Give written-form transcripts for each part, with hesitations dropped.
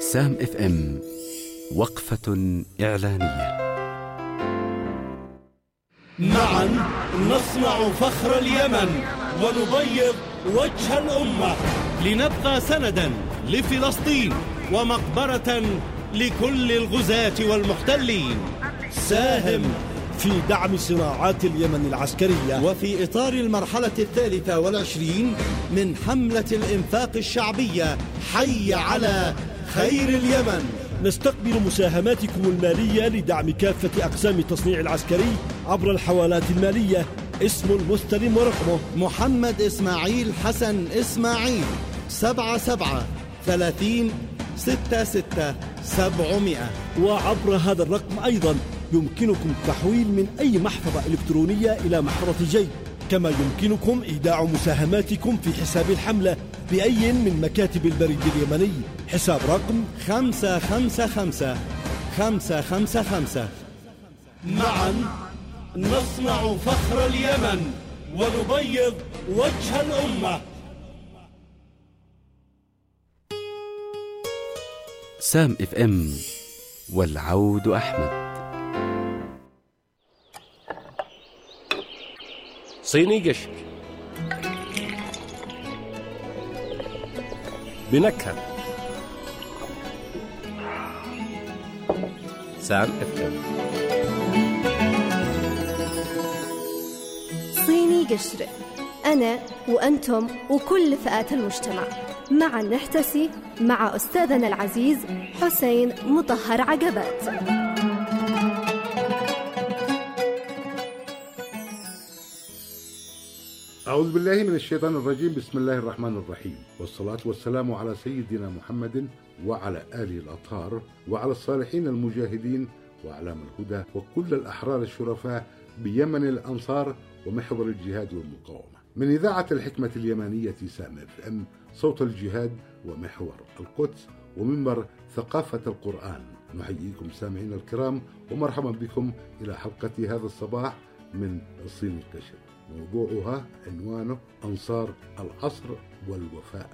سام اف ام وقفة إعلانية. معا نصنع فخر اليمن ونبيض وجه الأمة، لنبقى سندا لفلسطين ومقبرة لكل الغزاة والمحتلين. ساهم في دعم صناعات اليمن العسكرية وفي إطار المرحلة 23 من حملة الإنفاق الشعبية حي على خير اليمن. نستقبل مساهماتكم المالية لدعم كافة أقسام التصنيع العسكري عبر الحوالات المالية. اسم المستلم ورقمه محمد إسماعيل حسن إسماعيل 77 30 66 700. وعبر هذا الرقم أيضا يمكنكم التحويل من أي محفظة إلكترونية إلى محفظة جيب، كما يمكنكم إيداع مساهماتكم في حساب الحملة بأي من مكاتب البريد اليمني. حساب رقم 555 555. معا نصنع فخر اليمن ونبيض وجه الأمة. سام اف ام والعود أحمد. صيني قشر بنكهة. سام اف ام. صيني قشر، أنا وأنتم وكل فئات المجتمع معا نحتسي مع أستاذنا العزيز حسين مطهر عقبات. أعوذ بالله من الشيطان الرجيم. بسم الله الرحمن الرحيم، والصلاة والسلام على سيدنا محمد وعلى آله الأطهار وعلى الصالحين المجاهدين وأعلام الهدى وكل الأحرار الشرفاء بيمن الأنصار ومحور الجهاد والمقاومة. من إذاعة الحكمة اليمنية سام اف ام، صوت الجهاد ومحور القدس ومنبر ثقافة القرآن، نحييكم سامعين الكرام ومرحبا بكم إلى حلقة هذا الصباح من صين القشر. موضوعها عنوانه أنصار العصر والوفاء.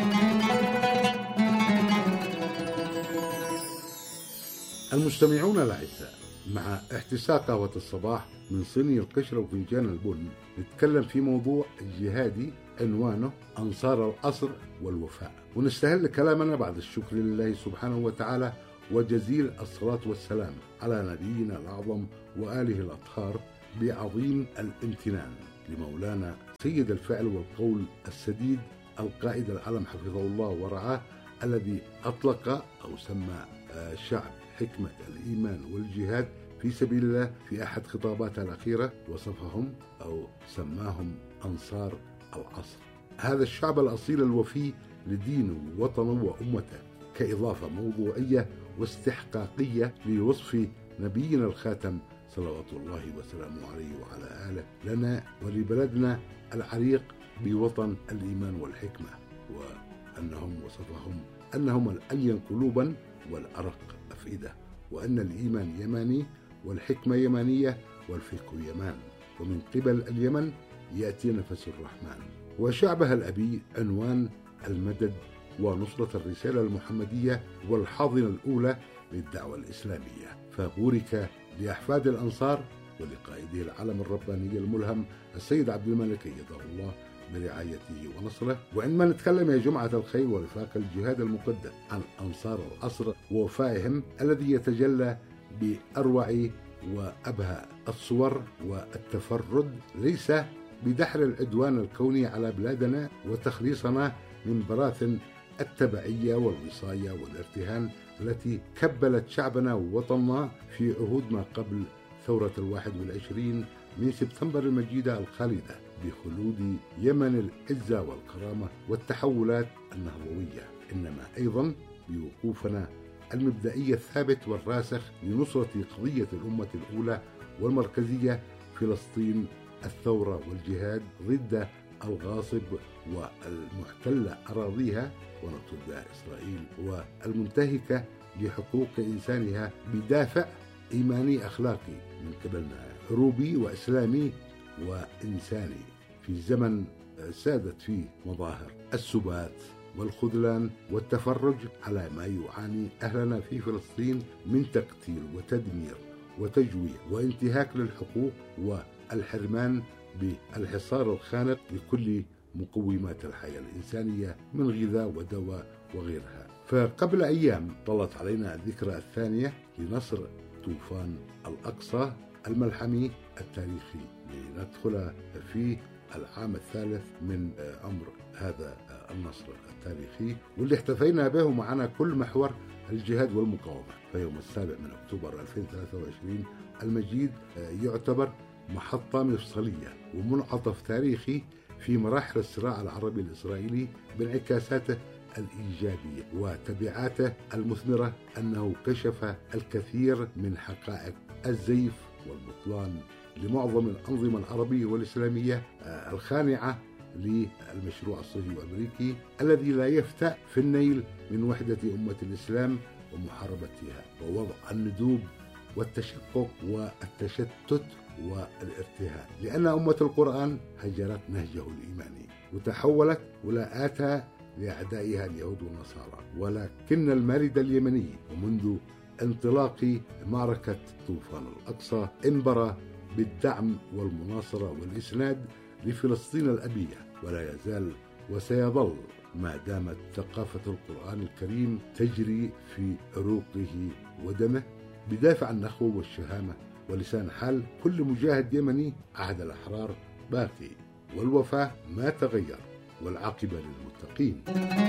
المستمعون الأعزاء، مع احتساء قهوة الصباح من صيني القشر وفنجان البن، نتكلم في موضوع جهادي عنوانه أنصار العصر والوفاء، ونستهل كلامنا بعد الشكر لله سبحانه وتعالى وجزيل الصلاة والسلام على نبينا الأعظم وآله الأطهار بعظيم الامتنان لمولانا سيد الفعل والقول السديد القائد العلم حفظه الله ورعاه، الذي أطلق أو سمى الشعب حكمة الإيمان والجهاد في سبيل الله في أحد خطاباته الأخيرة، وصفهم أو سماهم أنصار العصر. هذا الشعب الأصيل الوفي لدينه ووطنه وأمته، كإضافة موضوعية واستحقاقية لوصف نبينا الخاتم صلوات الله وسلامه عليه وعلى آله لنا ولبلدنا العريق بوطن الإيمان والحكمة، وأنهم وصفهم أنهم الألين قلوبا والأرق أفئدة، وأن الإيمان يماني والحكمة يمانية والفقه يمان، ومن قبل اليمن يأتي نفس الرحمن. وشعبها الأبي عنوان المدد ونصرة الرسالة المحمدية والحاضنة الأولى للدعوة الإسلامية، فبورك لأحفاد الأنصار ولقائده العلم الرباني الملهم السيد عبد الملك أيده الله برعايته ونصره. وعندما نتكلم يا جماعة الخير ورفاق الجهاد المقدس عن أنصار العصر ووفائهم الذي يتجلى بأروع وأبهى الصور والتفرد، ليس بدحر العدوان الكوني على بلادنا وتخليصنا من براثن التبعية والوصاية والارتهان التي كبلت شعبنا ووطننا في عهود ما قبل ثورة 21 من سبتمبر المجيدة الخالدة، بخلود يمن العزة والكرامة والتحولات النهضوية، إنما أيضا بوقوفنا المبدئي الثابت والراسخ لنصرة قضية الأمة الأولى والمركزية فلسطين، الثورة والجهاد ضد الغاصب والمحتل أراضيها ونقصد بها إسرائيل والمنتهكة لحقوق إنسانها بدافع إيماني أخلاقي من قبلنا، عروبي وإسلامي وإنساني، في زمن سادت فيه مظاهر السبات والخذلان والتفرج على ما يعاني أهلنا في فلسطين من تقتيل وتدمير وتجويع وانتهاك للحقوق والحرمان بالحصار الخانق لكل مقومات الحياة الإنسانية من غذاء ودواء وغيرها. فقبل أيام طلت علينا الذكرى الثانية لنصر طوفان الأقصى الملحمي التاريخي، لندخل في العام الثالث من عمر هذا النصر التاريخي، واللي احتفينا به معنا كل محور الجهاد والمقاومة. فيوم 7 أكتوبر 2023 المجيد يعتبر محطة مفصلية ومنعطف تاريخي في مراحل الصراع العربي الإسرائيلي بانعكاساته الإيجابية وتبعاته المثمرة، أنه كشف الكثير من حقائق الزيف والبطلان لمعظم الأنظمة العربية والإسلامية الخانعة للمشروع الصهيوني الأمريكي الذي لا يفتأ في النيل من وحدة أمة الإسلام ومحاربتها ووضع الندوب والتشقق والتشتت والارتهاب، لأن أمة القرآن هجرت نهجه الإيماني وتحولت ولاءاتها لأعدائها اليهود والنصارى. ولكن المارد اليمني ومنذ انطلاق معركة طوفان الأقصى انبرى بالدعم والمناصرة والإسناد لفلسطين الأبية، ولا يزال وسيظل ما دامت ثقافة القرآن الكريم تجري في عروقه ودمه بدافع عن النخوة والشهامة ولسان حال كل مجاهد يمني. عهد الأحرار باقي والوفاء ما تغير والعاقبة للمتقين.